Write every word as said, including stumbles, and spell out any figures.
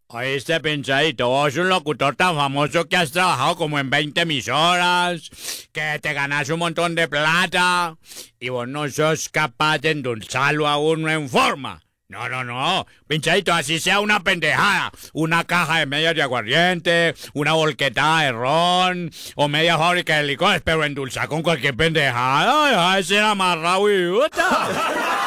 Oíste, pinchadito, vos un locutor tan famoso que has trabajado como en veinte emisoras, que te ganas un montón de plata, y vos no sos capaz de endulzarlo a uno en forma. No, no, no, pinchadito, así sea una pendejada, una caja de medias de aguardiente, una volquetada de ron, o media fábrica de licores, pero endulzar con cualquier pendejada, deja de ser amarrado, idiota.